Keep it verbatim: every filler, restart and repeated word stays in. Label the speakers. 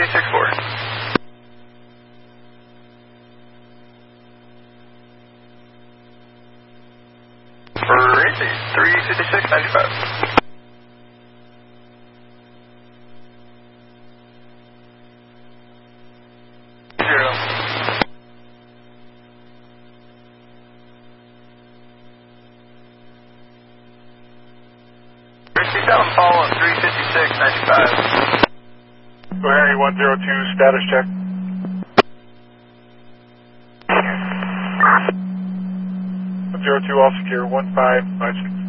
Speaker 1: three six four. Racing, three fifty-six ninety-five. Zero. Racing down fall on three fifty-six ninety-five.
Speaker 2: Go Harry one zero two, status check. one zero two, all secure, one five five six.